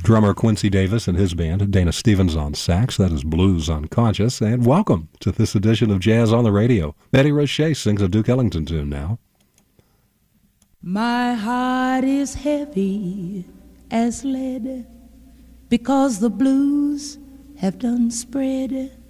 drummer Quincy Davis and his band, Dana Stevens on sax. That is Blues Unconscious. And welcome to this edition of Jazz on the Radio. Eddie Roche sings a Duke Ellington tune now. My heart is heavy as lead because the blues have done spread